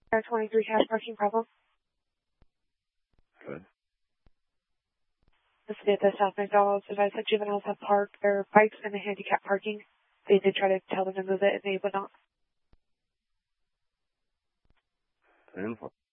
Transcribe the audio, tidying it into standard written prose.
Our 23 has parking problem. Good. The city of the South McDonald's advised that juveniles have parked their bikes in the handicap parking. They did try to tell them to move it, and they would not. 10-4.